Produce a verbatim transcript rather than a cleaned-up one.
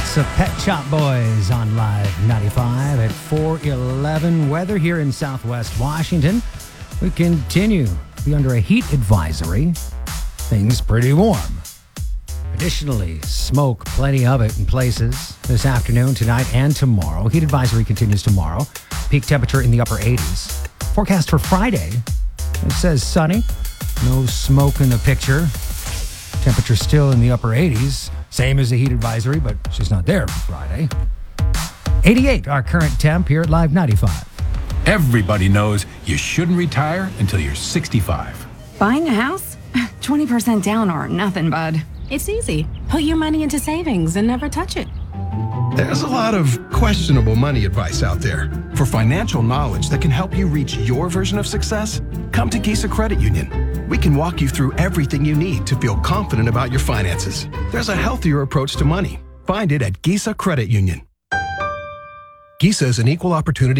That's the Pet Shop Boys on Live ninety-five at four eleven. Weather here in Southwest Washington. We continue to be under a heat advisory. Things pretty warm. Additionally, smoke, plenty of it in places this afternoon, tonight, and tomorrow. Heat advisory continues tomorrow. Peak temperature in the upper eighties. Forecast for Friday, it says sunny. No smoke in the picture. Temperature still in the upper eighties. Same as the heat advisory, but she's not there for Friday. eighty-eight, our current temp here at Live ninety-five. Everybody knows you shouldn't retire until you're sixty-five. Buying a house? twenty percent down or nothing, bud. It's easy. Put your money into savings and never touch it. There's a lot of questionable money advice out there. For financial knowledge that can help you reach your version of success, come to Gisa Credit Union. We can walk you through everything you need to feel confident about your finances. There's a healthier approach to money. Find it at Gisa Credit Union. Gisa is an equal opportunity